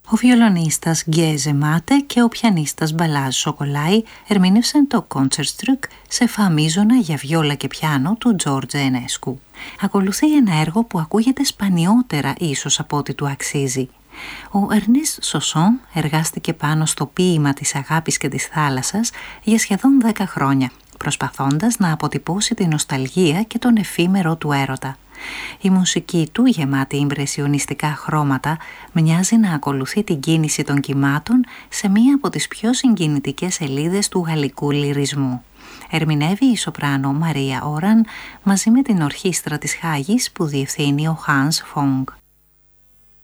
Ο βιολονίστας Γκέζε Μάτε και ο πιανίστας Μπαλάζ Σοκολάι ερμήνευσαν το Concertstück σε φα μείζωνα για βιόλα και πιάνο του Τζόρτζ Ενέσκου. Ακολουθεί ένα έργο που ακούγεται σπανιότερα ίσως από ό,τι του αξίζει. Ο Ερνέστ Σοσόν εργάστηκε πάνω στο ποίημα της αγάπης και της θάλασσας για σχεδόν 10 χρόνια, προσπαθώντας να αποτυπώσει την νοσταλγία και τον εφήμερο του έρωτα. Η μουσική του, γεμάτη ιμπρεσιονιστικά χρώματα, μοιάζει να ακολουθεί την κίνηση των κυμάτων σε μία από τις πιο συγκινητικές σελίδες του γαλλικού λυρισμού. Ερμηνεύει η σοπράνο Μαρία Όραν μαζί με την ορχήστρα της Χάγης που διευθύνει ο Hans Fong.